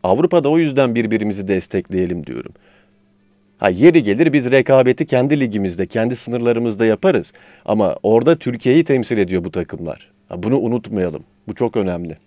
Avrupa'da o yüzden birbirimizi destekleyelim diyorum. Ha, yeri gelir biz rekabeti kendi ligimizde, kendi sınırlarımızda yaparız. Ama orada Türkiye'yi temsil ediyor bu takımlar. Ha, bunu unutmayalım. Bu çok önemli.